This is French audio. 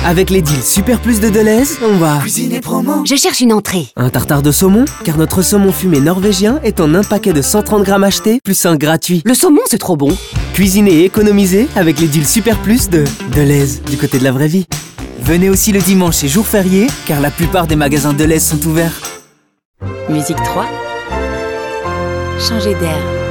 Avec les deals Super Plus de Deleuze, on va Cuisine et promo. Je cherche une entrée. un tartare de saumon, car notre saumon fumé norvégien est en un paquet de 130 grammes acheté, plus un gratuit. Le saumon, c'est trop bon. Cuisiner et économiser avec les deals Super Plus de Deleuze, du côté de la vraie vie. Venez aussi le dimanche et jour férié, car la plupart des magasins Deleuze sont ouverts. Musique 3. Changer d'air.